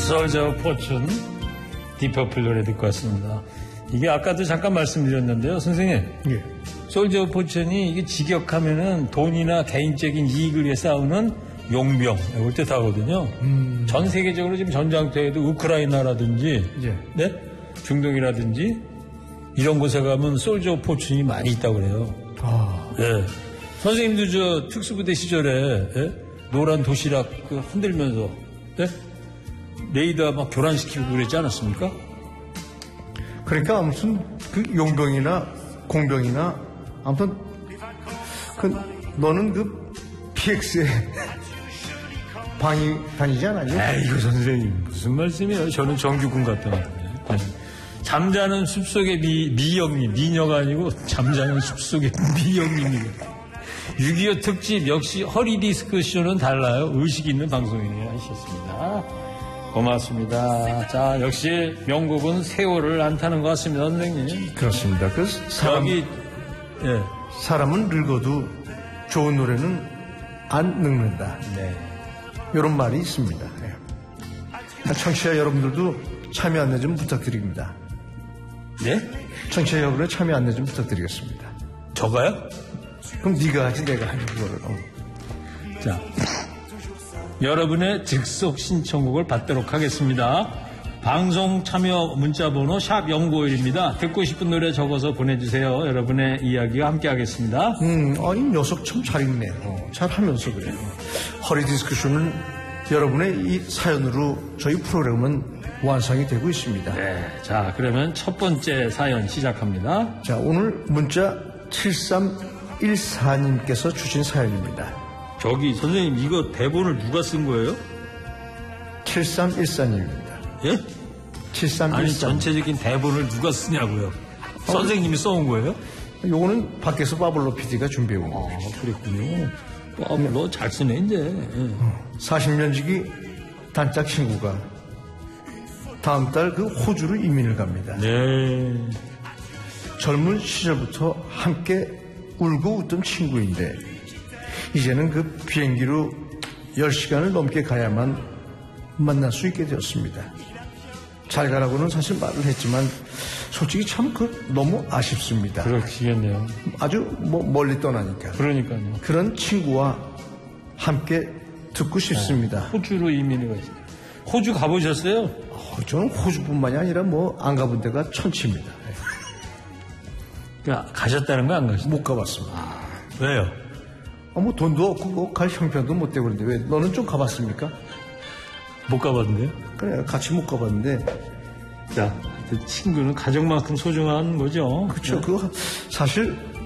솔저 포춘 디퍼플 노래 듣고 왔습니다. 이게 아까도 잠깐 말씀드렸는데요, 선생님. 예. 솔저 포춘이 이게 직역하면은 돈이나 개인적인 이익을 위해 싸우는 용병 이럴 때 하거든요. 전 세계적으로 지금 전장터에도 우크라이나라든지, 예. 네? 중동이라든지 이런 곳에 가면 솔저 포춘이 많이 있다고 그래요. 네. 선생님도 저 특수부대 시절에 예? 노란 도시락 그 흔들면서 네? 레이더 막 교란시키고 그랬지 않았습니까? 그러니까 아무튼 그 용병이나 공병이나 아무튼 그 너는 그 PX에 방위 다니지 않았니? 에이구 선생님 무슨 말씀이에요? 저는 정규군 갔다 왔는데. 네. 잠자는 숲속의 미영님, 미녀가 아니고 잠자는 숲속의 미영님입니다. 6.25 특집 역시 허리디스크쇼는 달라요. 의식 있는 방송이네요 하셨습니다. 고맙습니다. 자, 역시 명곡은 세월을 안 타는 것 같습니다, 선생님. 그렇습니다. 그 예. 사람은 늙어도 좋은 노래는 안 늙는다. 네. 이런 말이 있습니다. 네. 청취자 여러분들도 참여 안내 좀 부탁드립니다. 네? 청취자 여러분의 참여 안내 좀 부탁드리겠습니다. 저가요? 그럼 네가 하지 내가 하는 거를. 자, 여러분의 즉석 신청곡을 받도록 하겠습니다. 방송 참여 문자번호 샵 0951입니다. 듣고 싶은 노래 적어서 보내주세요. 여러분의 이야기와 함께 하겠습니다. 이 녀석 참 잘 읽네. 잘하면서 그래요. 허리디스크쇼는 여러분의 이 사연으로 저희 프로그램은 완성이 되고 있습니다. 네, 자, 그러면 첫 번째 사연 시작합니다. 자, 오늘 문자 7314님께서 주신 사연입니다. 저기 선생님 이거 대본을 누가 쓴 거예요? 7314님입니다. 예? 7314. 아니 전체적인 대본을 누가 쓰냐고요? 선생님이 써온 거예요? 요거는 밖에서 파블로 PD가 준비해온 거예요. 그랬군요. 너 잘 쓰네 이제. 40년 지기 단짝 친구가 다음 달 그 호주로 이민을 갑니다. 네. 젊은 시절부터 함께 울고 웃던 친구인데 이제는 그 비행기로 10시간을 넘게 가야만 만날 수 있게 되었습니다. 잘 가라고는 사실 말을 했지만 솔직히 참 너무 아쉽습니다. 그렇겠네요. 아주 멀리 떠나니까. 그러니까요. 그런 친구와 함께 듣고 싶습니다. 호주로 이민을 가시죠. 호주 가보셨어요? 저는 호주뿐만이 아니라 안 가본 데가 천치입니다. 그러니까 가셨다는 거 안 가셨어요? 못 가봤습니다. 왜요? 돈도 없고 갈 형편도 못 되고 그런데 왜 너는 좀 가봤습니까? 못 가봤는데요? 그래 같이 못 가봤는데. 자, 친구는 가족만큼 소중한 거죠. 그렇죠. 그거 사실